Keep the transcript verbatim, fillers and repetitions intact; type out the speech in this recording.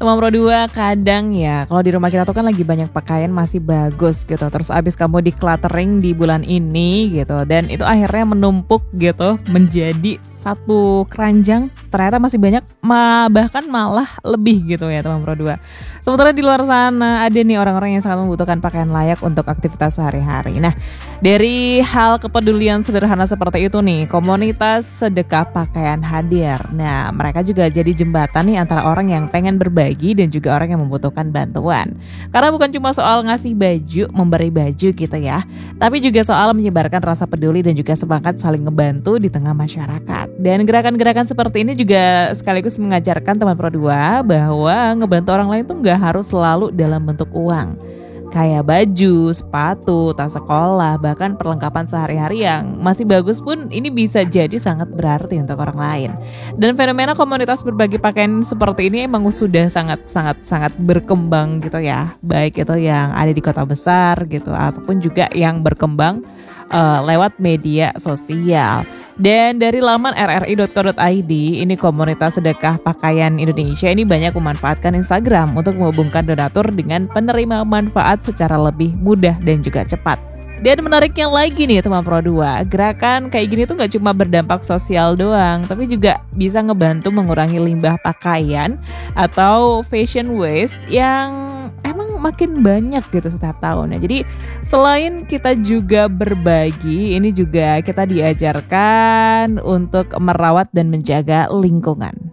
Teman Pro dua, kadang ya kalau di rumah kita tuh kan lagi banyak pakaian masih bagus gitu. Terus abis kamu decluttering di bulan ini gitu, dan itu akhirnya menumpuk gitu menjadi satu keranjang. Ternyata masih banyak, ma- bahkan malah lebih gitu ya teman Pro dua. Sementara di luar sana ada nih orang-orang yang sangat membutuhkan pakaian layak untuk aktivitas sehari-hari. Nah, dari hal kepedulian sederhana seperti itu nih, komunitas sedekah pakaian hadir. Nah, mereka juga jadi jembatan nih antara orang yang pengen berbagi dan juga orang yang membutuhkan bantuan. Karena bukan cuma soal ngasih baju, memberi baju gitu ya, tapi juga soal menyebarkan rasa peduli dan juga semangat saling ngebantu di tengah masyarakat. Dan gerakan-gerakan seperti ini juga sekaligus mengajarkan teman Pro dua bahwa ngebantu orang lain tuh nggak harus selalu dalam bentuk uang. Kayak baju, sepatu, tas sekolah, bahkan perlengkapan sehari-hari yang masih bagus pun ini bisa jadi sangat berarti untuk orang lain. Dan fenomena komunitas berbagi pakaian seperti ini emang sudah sangat-sangat-sangat berkembang gitu ya. Baik itu yang ada di kota besar gitu ataupun juga yang berkembang uh, lewat media sosial. Dan dari laman r r i dot co dot i d, ini komunitas sedekah pakaian Indonesia ini banyak memanfaatkan Instagram untuk menghubungkan donatur dengan penerima manfaat secara lebih mudah dan juga cepat. Dan menariknya lagi nih teman Pro dua, gerakan kayak gini tuh gak cuma berdampak sosial doang, tapi juga bisa ngebantu mengurangi limbah pakaian atau fashion waste yang emang makin banyak gitu setiap tahun ya. Jadi selain kita juga berbagi, ini juga kita diajarkan untuk merawat dan menjaga lingkungan.